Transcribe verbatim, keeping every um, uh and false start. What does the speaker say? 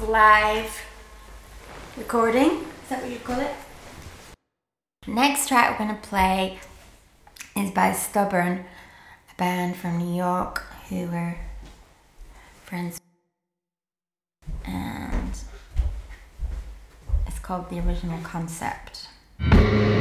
live recording. Is that what you call it? Next track we're going to play is by Stubborn, a band from New York who were friends. And it's called The Original Concept.